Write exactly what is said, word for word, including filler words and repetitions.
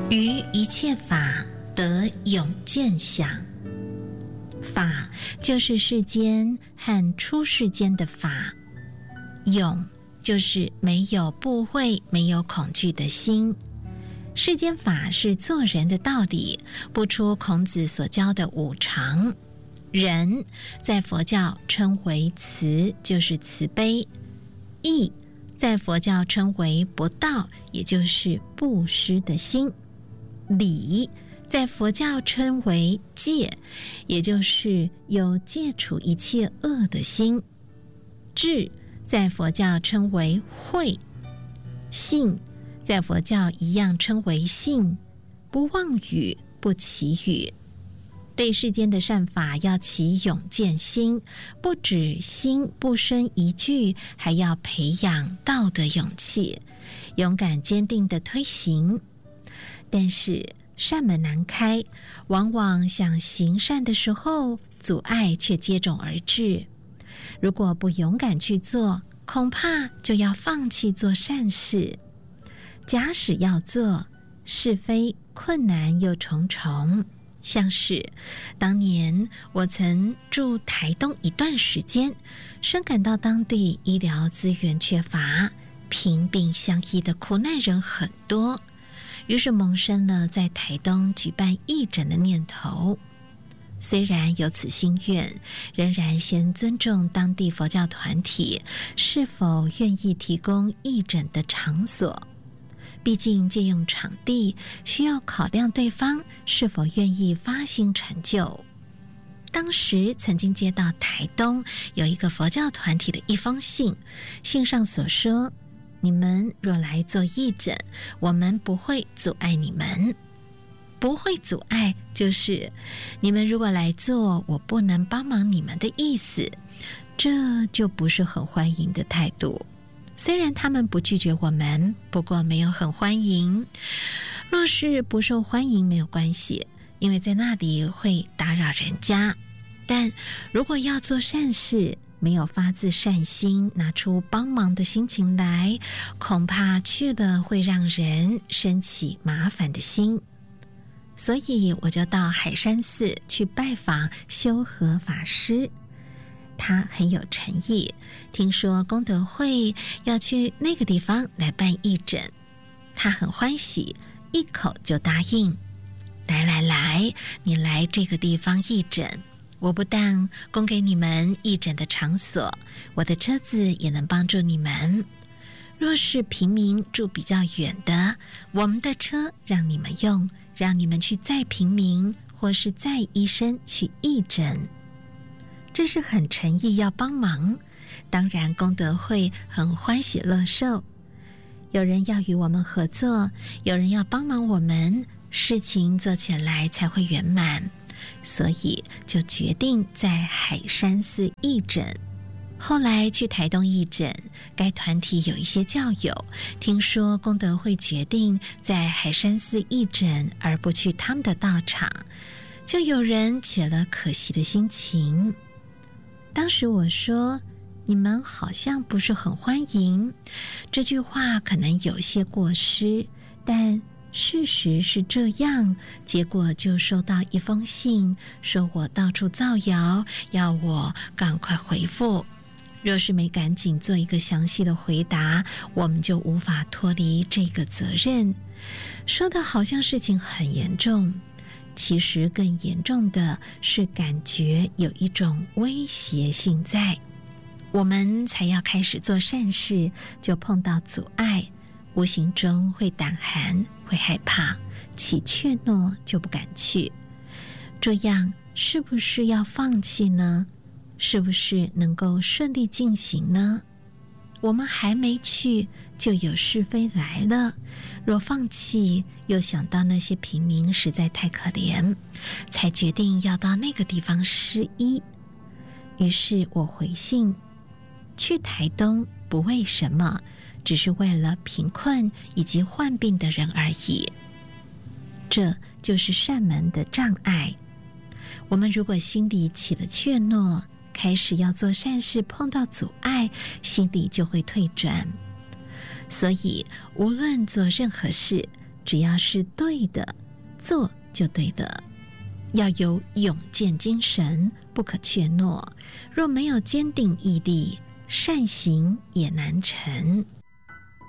于一切法得永见想。法就是世间和出世间的法，永就是没有怖畏、没有恐惧的心。世间法是做人的道理，不出孔子所教的五常。仁在佛教称为慈，就是慈悲；义在佛教称为不道，也就是布施的心；礼在佛教称为戒，也就是有戒除一切恶的心；智在佛教称为慧；信在佛教一样称为信，不妄语，不绮语。对世间的善法要起永见心，不止心不生一句，还要培养道德勇气，勇敢坚定地推行。但是善门难开，往往想行善的时候，阻碍却接踵而至。如果不勇敢去做，恐怕就要放弃做善事。假使要做，是非困难又重重。像是当年我曾住台东一段时间，深感到当地医疗资源缺乏，贫病相依的苦难人很多，于是萌生了在台东举办义诊的念头。虽然有此心愿，仍然先尊重当地佛教团体是否愿意提供义诊的场所。毕竟借用场地需要考量对方是否愿意发心成就。当时曾经接到台东有一个佛教团体的一封信，信上所说，你们若来做义诊，我们不会阻碍你们。不会阻碍就是你们如果来做，我不能帮忙你们的意思，这就不是很欢迎的态度。虽然他们不拒绝我们，不过没有很欢迎。若是不受欢迎没有关系，因为在那里会打扰人家。但如果要做善事，没有发自善心，拿出帮忙的心情来，恐怕去了会让人生起麻烦的心。所以我就到海山寺去拜访修和法师。他很有诚意，听说功德会要去那个地方来办义诊，他很欢喜，一口就答应。来来来，你来这个地方义诊，我不但供给你们义诊的场所，我的车子也能帮助你们。若是平民住比较远的，我们的车让你们用，让你们去载平民或是载医生去义诊。这是很诚意要帮忙，当然功德会很欢喜乐受。有人要与我们合作，有人要帮忙我们，事情做起来才会圆满，所以就决定在海山寺义诊。后来去台东义诊，该团体有一些教友听说功德会决定在海山寺义诊，而不去他们的道场，就有人起了可惜的心情。当时我说，你们好像不是很欢迎，这句话可能有些过失，但事实是这样。结果就收到一封信，说我到处造谣，要我赶快回复。若是没赶紧做一个详细的回答，我们就无法脱离这个责任。说的好像事情很严重，其实更严重的是感觉有一种威胁性在。我们才要开始做善事，就碰到阻碍，无形中会胆寒，会害怕，起怯懦，就不敢去。这样是不是要放弃呢？是不是能够顺利进行呢？我们还没去，就有是非来了。若放弃，又想到那些平民实在太可怜，才决定要到那个地方施医。于是我回信，去台东不为什么，只是为了贫困以及患病的人而已。这就是善门的障碍。我们如果心里起了怯懦，开始要做善事，碰到阻碍，心里就会退转。所以无论做任何事， 只要是对的，做就对了。要有勇健精神，不可怯懦。若没有坚定毅力，善行也难成。